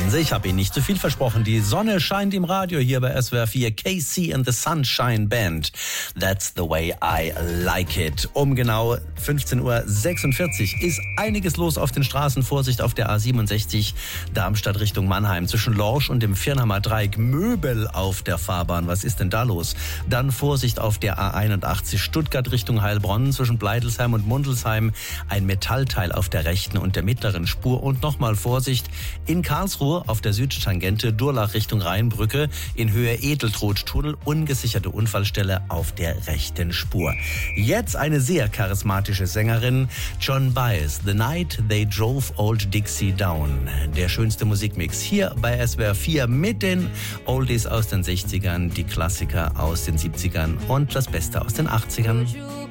Sehen Sie, ich habe Ihnen nicht zu viel versprochen. Die Sonne scheint im Radio hier bei SWR 4. KC and the Sunshine Band. That's the way I like it. Um genau 15:46 Uhr ist einiges los auf den Straßen. Vorsicht auf der A67 Darmstadt Richtung Mannheim. Zwischen Lorsch und dem Viernheimer Dreieck Möbel auf der Fahrbahn. Was ist denn da los? Dann Vorsicht auf der A81 Stuttgart Richtung Heilbronn. Zwischen Bleidelsheim und Mundelsheim ein Metallteil auf der rechten und der mittleren Spur. Und nochmal Vorsicht in Karlsruhe auf der Südtangente Durlach Richtung Rheinbrücke in Höhe Edeltrot-Tunnel, ungesicherte Unfallstelle auf der rechten Spur. Jetzt eine sehr charismatische Sängerin, Joan Baez, The Night They Drove Old Dixie Down. Der schönste Musikmix hier bei SWR 4 mit den Oldies aus den 60ern, die Klassiker aus den 70ern und das Beste aus den 80ern.